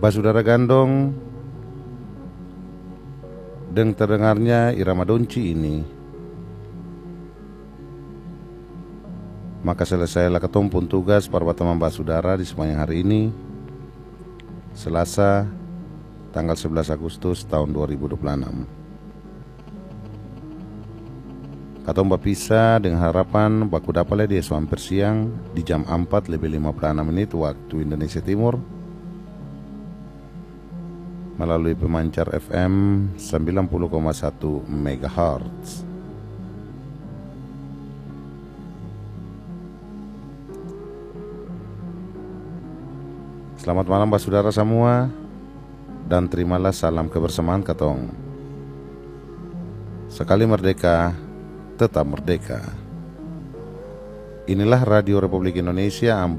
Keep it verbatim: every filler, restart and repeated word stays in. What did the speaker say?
Basudara gandong deng terdengarnya irama donci ini, maka selesailah ketong pun tugas para teman basudara di sepanjang hari ini, Selasa tanggal sebelas Agustus tahun dua ribu dua puluh enam. Katong berpisah dengan harapan baku dapat di esok hampir siang di jam empat lebih lima puluh enam menit waktu Indonesia Timur melalui pemancar F M sembilan puluh koma satu megahertz. Selamat malam basudara semua, dan terimalah salam kebersamaan katong. Sekali merdeka, tetap merdeka. Inilah Radio Republik Indonesia